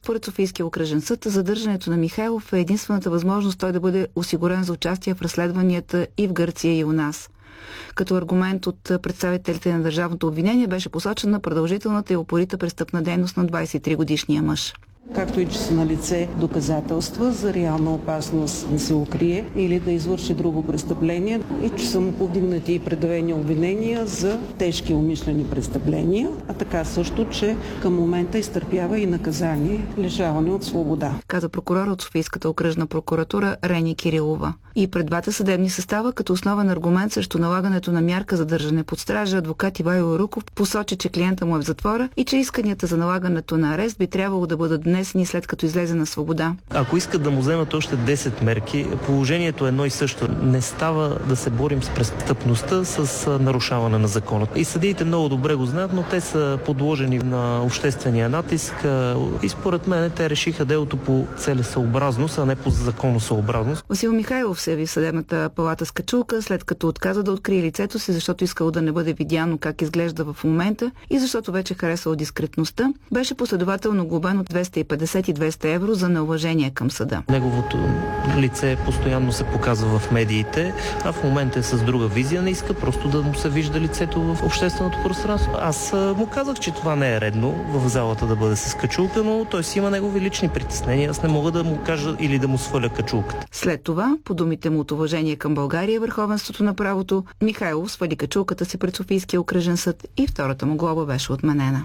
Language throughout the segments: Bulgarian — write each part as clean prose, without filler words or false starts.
Според Софийския окръжен съд, задържането на Михайлов е единствената възможност той да бъде осигурен за участие в разследванията и в Гърция, и у нас. Като аргумент от представителите на държавното обвинение беше посочена продължителната и упорита престъпна дейност на 23-годишния мъж. Както и че са налице доказателства за реална опасност да се укрие или да извърши друго престъпление и че са му повдигнати и предявени обвинения за тежки умишлени престъпления, а така също, че към момента изтърпява и наказание лишаване от свобода. Каза прокурор от Софийската окръжна прокуратура Рени Кирилова. И пред двата съдебни състава, като основен аргумент срещу налагането на мярка за държане под стража, адвокат Ивайло Руков посочи, че клиента му е в затвора и че исканията за налагането на арест би трябвало да бъдат днесни след като излезе на свобода. Ако искат да му вземат още 10 мерки, положението е едно и също. Не става да се борим с престъпността с нарушаване на закона. И съдиите много добре го знаят, но те са подложени на обществения натиск и според мен те решиха делото по целесъобразност, а не по законосъобразност. Васил Михайлов се яви в съдебната палата с качулка, след като отказа да открие лицето си, защото искал да не бъде видяно как изглежда в момента и защото вече харесал дискретността. Беше последователно глобен от 250 и 200 евро за неуважение към съда. Неговото лице постоянно се показва в медиите, а в момента е с друга визия. Не иска просто да му се вижда лицето в общественото пространство. Аз му казах, че това не е редно в залата да бъде с качулка, но той си има негови лични притеснения. Аз не мога да му кажа или да му сваля качулката. След това, по думите му от уважение към България и върховенството на правото, Михайлов свали качулката си пред Софийския окръжен съд и втората му глоба беше отменена.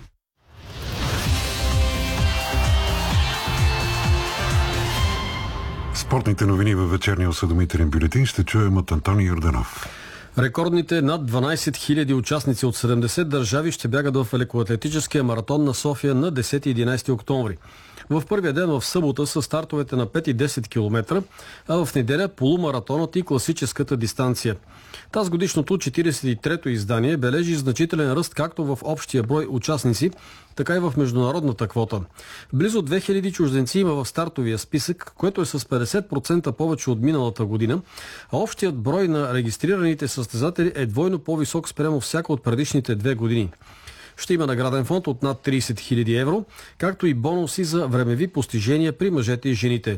Спортните новини във вечерния осведомителен бюлетин ще чуем от Антони Йорданов. Рекордните над 12 000 участници от 70 държави ще бягат в лекоатлетическия маратон на София на 10 и 11 октомври. В първия ден в събота са стартовете на 5 и 10 км, а в неделя полумаратонът и класическата дистанция. Тази годишното 43-то издание бележи значителен ръст както в общия брой участници, така и в международната квота. Близо 2000 чужденци има в стартовия списък, което е с 50% повече от миналата година, а общият брой на регистрираните състезатели е двойно по-висок спрямо всяка от предишните 2 години. Ще има награден фонд от над 30 000 евро, както и бонуси за времеви постижения при мъжете и жените.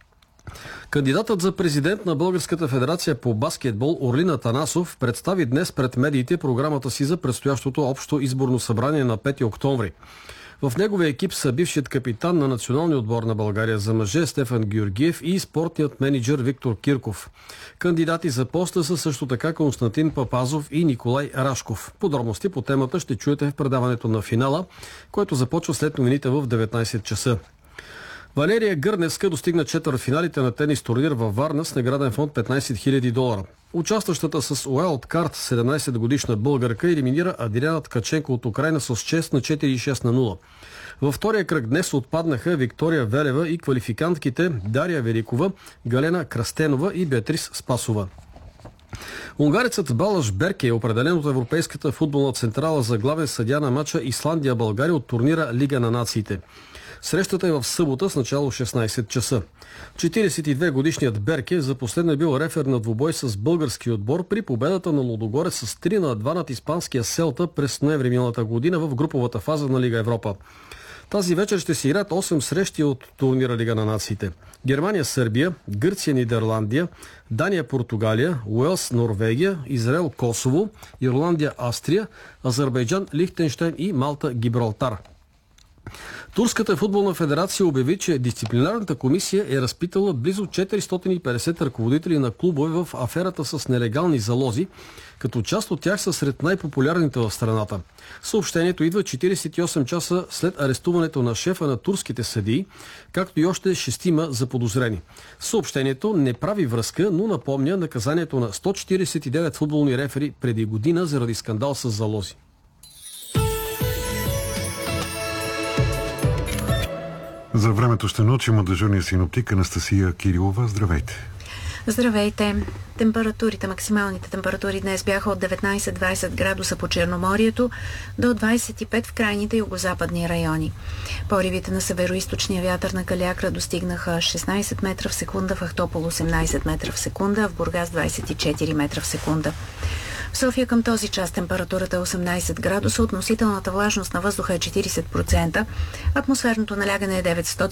Кандидатът за президент на Българската федерация по баскетбол Орлин Атанасов представи днес пред медиите програмата си за предстоящото общо изборно събрание на 5 октомври. В неговия екип са бившият капитан на националния отбор на България за мъже Стефан Георгиев и спортният менеджер Виктор Кирков. Кандидати за поста са също така Константин Папазов и Николай Рашков. Подробности по темата ще чуете в предаването на финала, което започва след новините в 19 часа. Валерия Гърневска достигна четвъртфиналите на тенис турнир във Варна с награден фонд $15 000. Участващата с уайлдкарт 17-годишна българка елиминира Адриана Ткаченко от Украйна с 6 на 4 и 6 на 0. Във втория кръг днес отпаднаха Виктория Велева и квалификантките Дария Великова, Галена Крастенова и Беатрис Спасова. Унгарецът Балаш Берке е определен от Европейската футболна централа за главен съдия на мача Исландия-България от турнира Лига на нациите. Срещата е в събота с начало 16 часа. 42-годишният Берке за последно е бил рефер на двубой с български отбор при победата на Лудогорец с 3-2 над испанския Селта през ноември миналата година в груповата фаза на Лига Европа. Тази вечер ще се играят 8 срещи от турнира Лига на нациите. Германия, Сърбия, Гърция, Нидерландия, Дания, Португалия, Уелс, Норвегия, Израел, Косово, Ирландия, Австрия, Азербайджан, Лихтенщайн и Малта, Гибралтар. Турската футболна федерация обяви, че дисциплинарната комисия е разпитала близо 450 ръководители на клубове в аферата с нелегални залози, като част от тях са сред най-популярните в страната. Съобщението идва 48 часа след арестуването на шефа на турските съдии, както и още 6 заподозрени. Съобщението не прави връзка, но напомня наказанието на 149 футболни рефери преди година заради скандал с залози. За времето ще научим от дежурния синоптик Анастасия Кирилова. Здравейте! Здравейте! Максималните температури днес бяха от 19-20 градуса по Черноморието до 25 в крайните югозападни райони. Поривите на североизточния вятър на Калиакра достигнаха 16 метра в секунда, в Ахтопол 18 метра в секунда, а в Бургас 24 метра в секунда. В София към този час температурата е 18 градуса, относителната влажност на въздуха е 40%, атмосферното налягане е 900